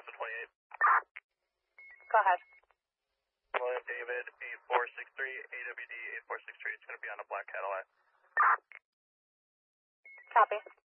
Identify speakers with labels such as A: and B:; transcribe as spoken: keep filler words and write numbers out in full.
A: Alpha twenty-eight.
B: Go ahead.
A: William David, eight four six three, A W D eight four six three. It's going to be on a black Cadillac.
B: Copy.